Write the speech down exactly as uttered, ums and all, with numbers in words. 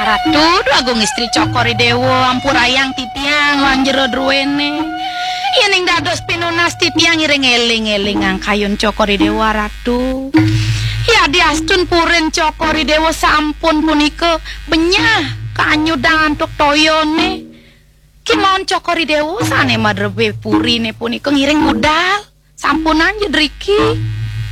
Ratu agung istri Cokori Dewa ampurayang titiang lan jero druwene. Yen ing dados pinunas titiang iring eling-eling ngangkayun Cokori Dewa Ratu. Ya diastun purin Cokori Dewa sampun punika benyah kanyudangan tuk toyone. Kimon Cokori Dewa sane madrebe purine punika ngiring modal. Sampunan jedriki.